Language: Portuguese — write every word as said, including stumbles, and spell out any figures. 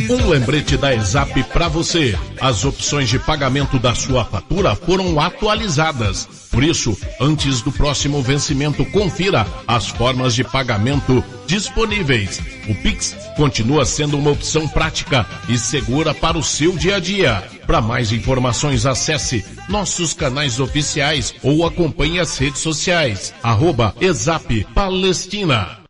Um lembrete da ESAP para você. As opções de pagamento da sua fatura foram atualizadas. Por isso, antes do próximo vencimento, confira as formas de pagamento disponíveis. O Pix continua sendo uma opção prática e segura para o seu dia a dia. Para mais informações, acesse nossos canais oficiais ou acompanhe as redes sociais. Arroba ESAP Palestina.